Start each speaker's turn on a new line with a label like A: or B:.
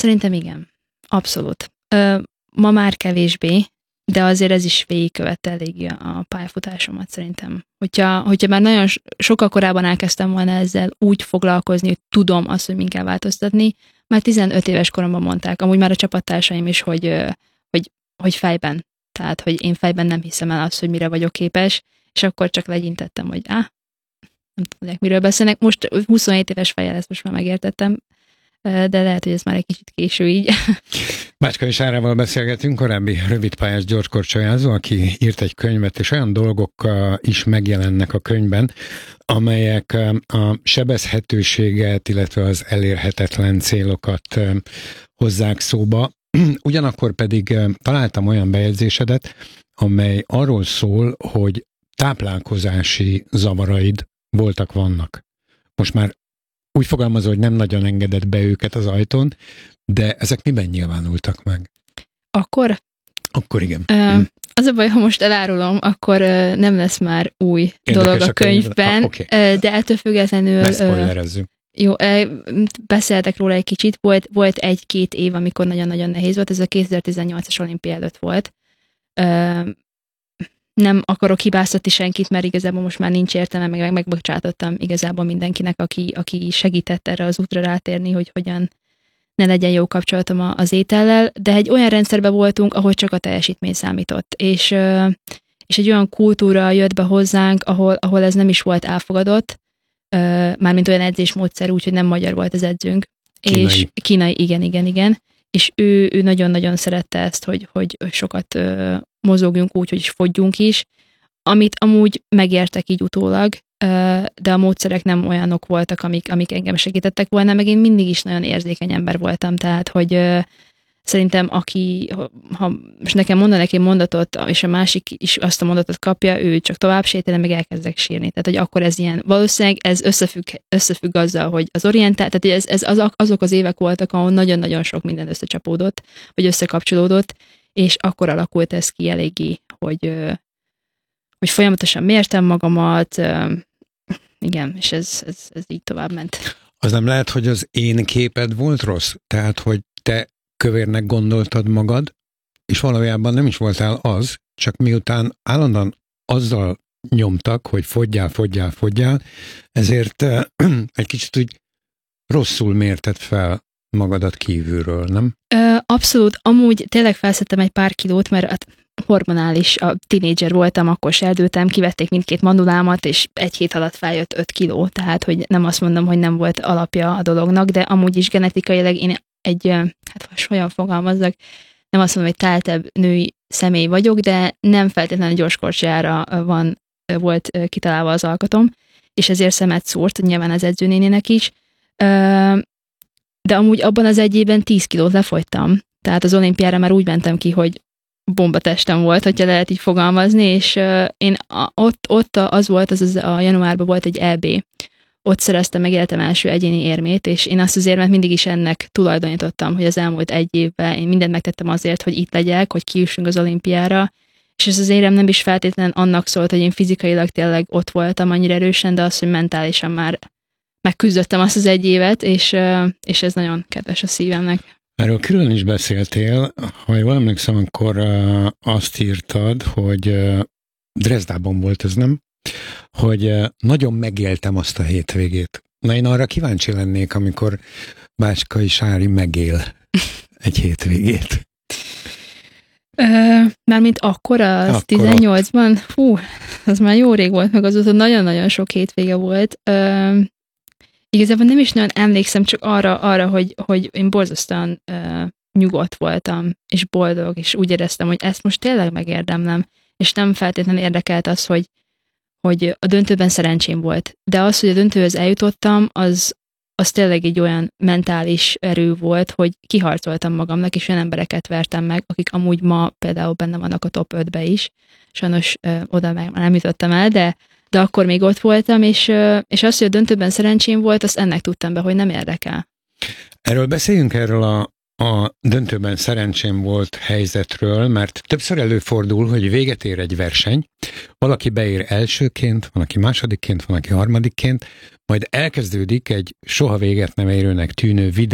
A: Szerintem igen. Abszolút. Ma már kevésbé, de azért ez is végigkövette eléggé a pályafutásomat szerintem. Hogyha már nagyon sokkal korábban elkezdtem volna ezzel úgy foglalkozni, hogy tudom azt, hogy min kell változtatni, már 15 éves koromban mondták, amúgy már a csapattársaim is, hogy fejben. Tehát, hogy én fejben nem hiszem el azt, hogy mire vagyok képes, és akkor csak legyintettem, hogy nem tudják, miről beszélnek. Most 27 éves fejjel ezt most már megértettem, de lehet, hogy ez már egy kicsit késő így.
B: Bácskai Sárával beszélgetünk, korábbi rövidpályás gyorskorcsolyázó, aki írt egy könyvet, és olyan dolgok is megjelennek a könyvben, amelyek a sebezhetőséget, illetve az elérhetetlen célokat hozzák szóba. Ugyanakkor pedig találtam olyan bejegyzésedet, amely arról szól, hogy táplálkozási zavaraid vannak. Most már úgy fogalmazol, hogy nem nagyon engedett be őket az ajtón, de ezek miben nyilvánultak meg?
A: Akkor
B: igen.
A: Az a baj, ha most elárulom, akkor nem lesz már új dolog a könyvben, okay. De ettől függetlenül...
B: Ne spoilerezzünk.
A: Jó, beszéltek róla egy kicsit, volt egy-két év, amikor nagyon-nagyon nehéz volt, ez a 2018-as olimpia előtt volt. Nem akarok hibáztatni senkit, mert igazából most már nincs értelme, megbocsátottam igazából mindenkinek, aki segített erre az útra rátérni, hogy hogyan ne legyen jó kapcsolatom az étellel, de egy olyan rendszerben voltunk, ahol csak a teljesítmény számított, és egy olyan kultúra jött be hozzánk, ahol ez nem is volt elfogadott, mármint olyan edzésmódszer, úgyhogy nem magyar volt az edzőnk.
B: Kínai.
A: És kínai, igen. És ő nagyon-nagyon szerette ezt, hogy sokat mozogjunk úgy, hogy fogyjunk is, amit amúgy megértek így utólag, de a módszerek nem olyanok voltak, amik engem segítettek volna, meg én mindig is nagyon érzékeny ember voltam, tehát, hogy szerintem ha most nekem mondanak egy mondatot, és a másik is azt a mondatot kapja, ő csak tovább sétál, meg elkezdek sírni. Tehát, hogy akkor ez ilyen, valószínűleg ez összefügg azzal, hogy az orientált, tehát ez azok az évek voltak, ahol nagyon-nagyon sok minden összecsapódott, vagy összekapcsolódott, és akkor alakult ez ki eléggé, hogy folyamatosan mértem magamat, igen, és ez így tovább ment.
B: Az nem lehet, hogy az én képed volt rossz? Tehát, hogy te kövérnek gondoltad magad, és valójában nem is voltál az, csak miután állandóan azzal nyomtak, hogy fogyjál, ezért egy kicsit úgy rosszul mérted fel magadat kívülről, nem?
A: Abszolút, amúgy tényleg felszettem egy pár kilót, mert hormonális, a tínédzser voltam, akkor serdültem, kivették mindkét mandulámat, és egy hét alatt feljött 5 kiló, tehát hogy nem azt mondom, hogy nem volt alapja a dolognak, de amúgy is genetikailag én most olyan fogalmazzak, nem azt mondom, hogy teltebb női személy vagyok, de nem feltétlenül gyorskorcsolyára volt kitalálva az alkatom, és ezért szemet szúrt, nyilván az edzőnénének is, de amúgy abban az egy évben 10 kilót lefogytam, tehát az olimpiára már úgy mentem ki, hogy bombatestem volt, hogyha lehet így fogalmazni, és én ott az volt, az a januárban volt egy EB, ott szereztem meg életem első egyéni érmét, és én azt az érmet mindig is ennek tulajdonítottam, hogy az elmúlt egy évben én mindent megtettem azért, hogy itt legyek, hogy kijussunk az olimpiára, és ez az érem nem is feltétlenül annak szólt, hogy én fizikailag tényleg ott voltam annyira erősen, de az, hogy mentálisan már megküzdöttem azt az egy évet, és ez nagyon kedves a szívemnek.
B: Erről külön is beszéltél, ha jól emlékszem, akkor azt írtad, hogy Dresdában volt ez, nem? Hogy nagyon megéltem azt a hétvégét. Na, én arra kíváncsi lennék, amikor Bácskai Sári megél egy hétvégét.
A: Mármint akkor az 18-ban, az már jó rég volt, meg azóta nagyon-nagyon sok hétvége volt. Igazából nem is nagyon emlékszem, csak arra hogy én borzasztóan nyugodt voltam, és boldog, és úgy éreztem, hogy ezt most tényleg megérdemlem, és nem feltétlenül érdekelt az, hogy a döntőben szerencsém volt. De az, hogy a döntőhöz eljutottam, az tényleg egy olyan mentális erő volt, hogy kiharcoltam magamnak, és olyan embereket vertem meg, akik amúgy ma például benne vannak a top 5-be is. Sajnos oda már nem jutottam el, de akkor még ott voltam, és az, hogy a döntőben szerencsém volt, azt ennek tudtam be, hogy nem érdekel.
B: Erről beszéljünk, erről a döntőben szerencsém volt helyzetről, mert többször előfordul, hogy véget ér egy verseny, valaki beér elsőként, van, aki másodikként, van, aki harmadikként, majd elkezdődik egy soha véget nem érőnek tűnő